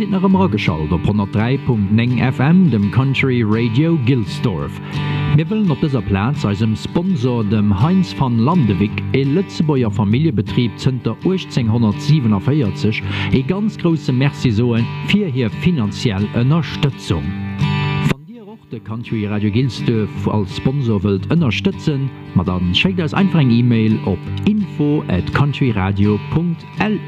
Seet nach immer geschalt op 103.9 FM dem Country Radio Gilsdorf. Wir wollen op dieser Platz als dem Sponsor dem Heinz van Landewig e Lützebauer Familienbetrieb zunter 1847 e ganz große Merci soen fir hier finanziell Unterstützung. De Country Radio Gilsdorf als Sponsor wilt unterstützen, maar dan schickt uns einfach eine E-Mail op info@countryradio.lu.